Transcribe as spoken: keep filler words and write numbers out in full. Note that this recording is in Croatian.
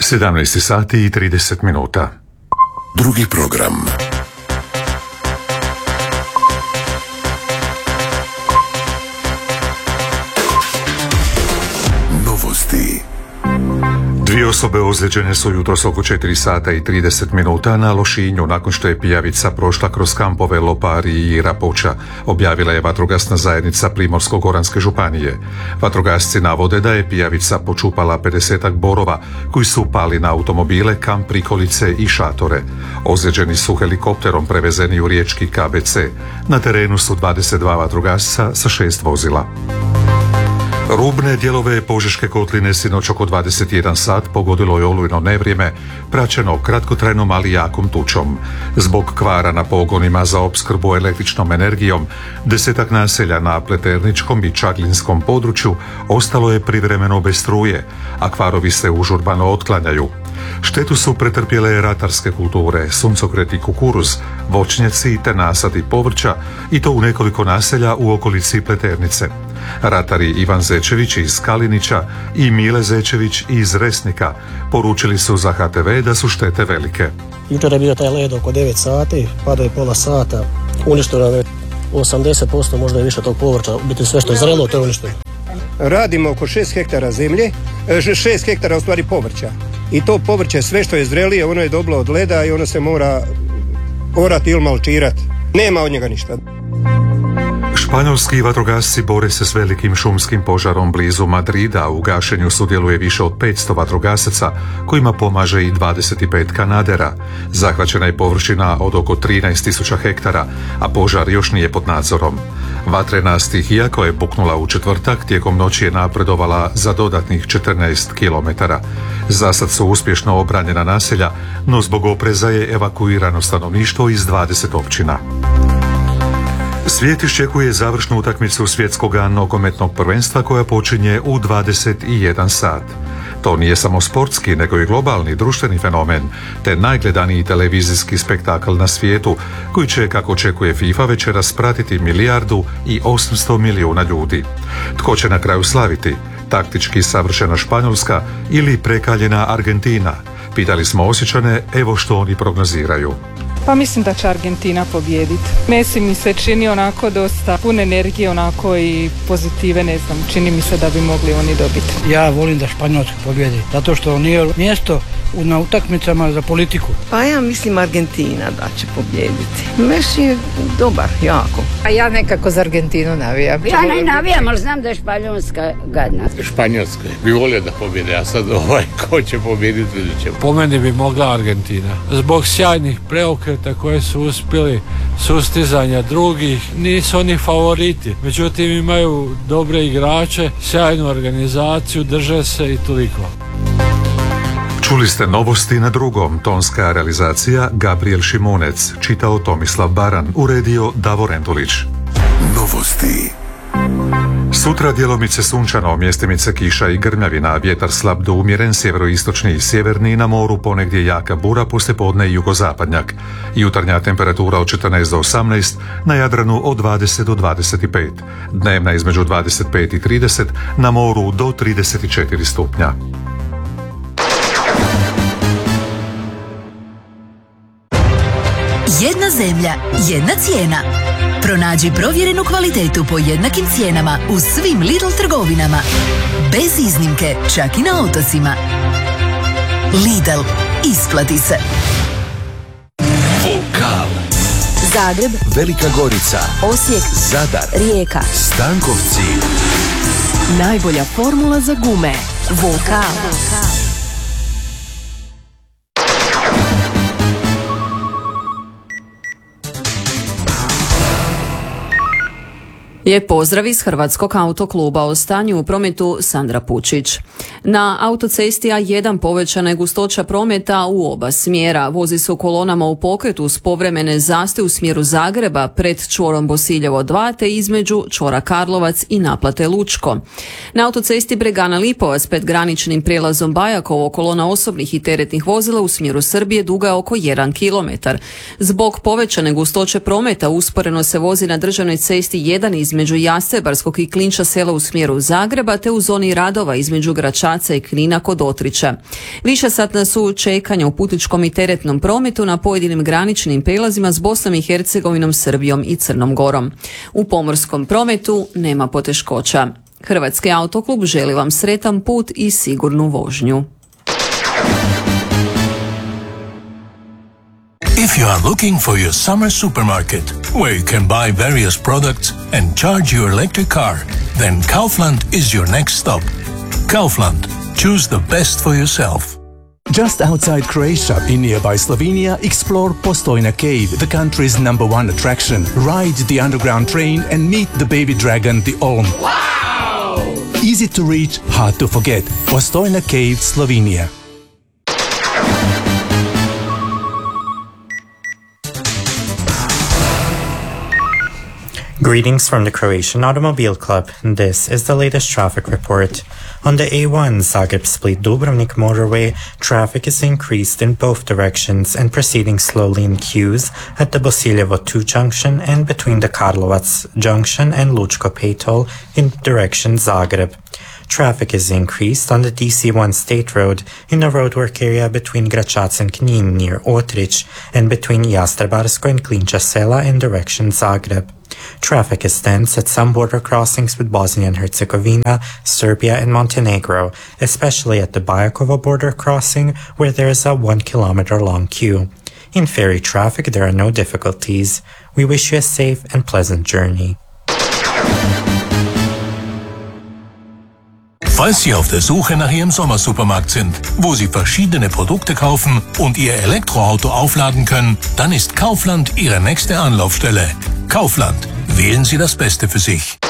sedamnaest sati i trideset minuta. Drugi program. Novosti. Dvije osobe ozlijeđene su jutros oko četiri sata i trideset minuta na Lošinju nakon što je pijavica prošla kroz kampove Lopari i Rapoča, objavila je vatrogasna zajednica Primorsko-goranske županije. Vatrogasci navode da je pijavica počupala pedesetak borova koji su pali na automobile, kamp prikolice i šatore. Ozlijeđeni su helikopterom prevezeni u riječki K B C. Na terenu su dvadeset dva vatrogasca sa šest vozila. Rubne dijelove Požeške kotline sinoć oko dvadeset jedan sat pogodilo je olujno nevrijeme, praćeno kratkotrajnom ali jakom tučom. Zbog kvara na pogonima za opskrbu električnom energijom, desetak naselja na Pleterničkom i Čaglinskom području ostalo je privremeno bez struje, a kvarovi se užurbano otklanjaju. Štetu su pretrpjele ratarske kulture, suncokret i kukuruz, voćnjaci te nasadi povrća i to u nekoliko naselja u okolici Pleternice. Ratari Ivan Zečević iz Kalinića i Mile Zečević iz Resnika poručili su za H T V da su štete velike. Jučer je bio taj led oko devet sati, padao je pola sata, uništeno je osamdeset posto, možda i više tog povrća, u biti sve što je zrelo, to je uništeno. Radimo oko šest hektara zemlje, šest hektara u stvari povrća. I to povrće, sve što je zrelije, ono je dobilo od leda i ono se mora orati ili malčirati. Nema od njega ništa. Španjolski vatrogasci bore se s velikim šumskim požarom blizu Madrida. U gašenju sudjeluje više od petsto vatrogasaca, kojima pomaže i dvadeset pet kanadera. Zahvaćena je površina od oko trinaest tisuća hektara, a požar još nije pod nadzorom. Vatrena stihija koja je buknula u četvrtak tijekom noći je napredovala za dodatnih četrnaest kilometara. Zasad su uspješno obranjena naselja, no zbog opreza je evakuirano stanovništvo iz dvadeset općina. Svijet iščekuje završnu utakmicu svjetskog nogometnog prvenstva koja počinje u dvadeset jedan sat. To nije samo sportski, nego i globalni društveni fenomen, te najgledaniji televizijski spektakl na svijetu, koji će, kako očekuje FIFA, večeras pratiti milijardu i osamsto milijuna ljudi. Tko će na kraju slaviti? Taktički savršena Španjolska ili prekaljena Argentina? Pitali smo Osječane, evo što oni prognoziraju. Pa mislim da će Argentina pobijediti. Messi mi se čini onako dosta pun energije, onako i pozitive, ne znam, čini mi se da bi mogli oni dobiti. Ja volim da Španjolska pobjedi, zato što nije mjesto na utakmicama za politiku. Pa ja mislim Argentina da će pobijediti. Messi je dobar, jako. A ja nekako za Argentinu navijam. Ja ne navijam, ali znam da je Španjolska gadna. Španjolska bi volio da pobjede, a sad ovaj ko će pobijediti vidjet ćemo. Po meni bi mogla Argentina. Zbog sjajnih preokreta koje su uspjeli, sustizanja drugih, nisu oni favoriti. Međutim, imaju dobre igrače, sjajnu organizaciju, drže se i toliko. Čuli ste novosti na drugom. Tonska realizacija Gabriel Šimunec, čitao Tomislav Baran, uredio Davor Endulić. Novosti. Sutra djelomice sunčano, mjestimice kiša i grmljavina, vjetar slab do umjeren, sjeveroistočni i sjeverni, na moru ponegdje jaka bura, poslijepodne i jugozapadnjak. Jutarnja temperatura od četrnaest do osamnaest, na Jadranu od dvadeset do dvadeset pet. Dnevna između dvadeset pet i trideset, na moru do trideset četiri stupnja. Jedna zemlja, jedna cijena. Pronađi provjerenu kvalitetu po jednakim cijenama u svim Lidl trgovinama. Bez iznimke, čak i na otocima. Lidl, isplati se. Vokal. Zagreb, Velika Gorica, Osijek, Zadar, Rijeka, Stankovci. Najbolja formula za gume. Vokal. Lijep pozdrav iz Hrvatskog autokluba, o stanju u prometu Sandra Pučić. Na autocesti A jedan povećana je gustoća prometa u oba smjera. Vozi se u kolonama u pokretu uz povremene zastoje u smjeru Zagreba pred čvorom Bosiljevo dva te između čvora Karlovac i naplate Lučko. Na autocesti Bregana Lipovac pred graničnim prijelazom Bajakovo kolona osobnih i teretnih vozila u smjeru Srbije duga je oko jedan kilometar. Zbog povećane gustoće prometa usporeno se vozi na državnoj cesti jedan između Jasebarskog i Klinča sela u smjeru Zagreba te u zoni radova između Grača Gračaca i Knina kod Otrića. Višesatna su čekanja u putničkom i teretnom prometu na pojedinim graničnim prijelazima s Bosnom i Hercegovinom, Srbijom i Crnom Gorom. U pomorskom prometu nema poteškoća. Hrvatski autoklub želi vam sretan put i sigurnu vožnju. If you are looking for your summer supermarket, where you can buy various products and charge your electric car, then Kaufland is your next stop. Kaufland. Choose the best for yourself. Just outside Croatia, in nearby Slovenia, explore Postojna Cave, the country's number one attraction. Ride the underground train and meet the baby dragon, the Olm. Wow! Easy to reach, hard to forget. Postojna Cave, Slovenia. Greetings from the Croatian Automobile Club. This is the latest traffic report. On the A one Zagreb-Split-Dubrovnik motorway, traffic is increased in both directions and proceeding slowly in queues at the Bosiljevo two junction and between the Karlovac junction and Lučko Pejtol in direction Zagreb. Traffic is increased on the D C one State Road in the roadwork area between Gračac and Knin near Otrich and between Jastrebarsko and Klinča Sela in direction Zagreb. Traffic is dense at some border crossings with Bosnia and Herzegovina, Serbia and Montenegro, especially at the Bajakovo border crossing where there is a one kilometer long queue. In ferry traffic there are no difficulties. We wish you a safe and pleasant journey. Falls Sie auf der Suche nach Ihrem Sommersupermarkt sind, wo Sie verschiedene Produkte kaufen und Ihr Elektroauto aufladen können, dann ist Kaufland Ihre nächste Anlaufstelle. Kaufland. Wählen Sie das Beste für sich.